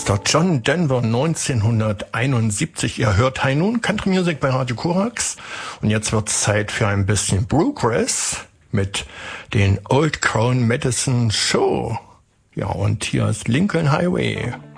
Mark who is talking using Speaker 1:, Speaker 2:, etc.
Speaker 1: ist der John Denver 1971. Ihr hört High Noon Country Music bei Radio Korax. Und jetzt wird's Zeit für ein bisschen Bluegrass mit den Old Crown Medicine Show. Ja, und hier ist Lincoln Highway.